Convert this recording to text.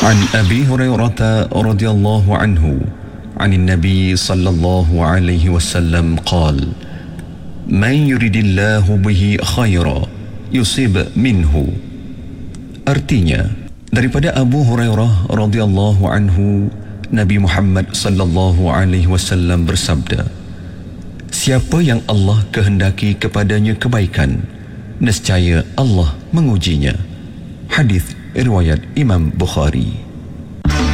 عن أبي هريرة رضي الله عنه عن النبي صلى الله عليه وسلم قال: من يريد الله به خيرا يصيب منه. Artinya, daripada Abu Hurairah radhiyallahu anhu, Nabi Muhammad sallallahu alaihi wasallam bersabda, siapa yang Allah kehendaki kepadanya kebaikan, nescaya Allah mengujinya. Hadis riwayat Imam Bukhari.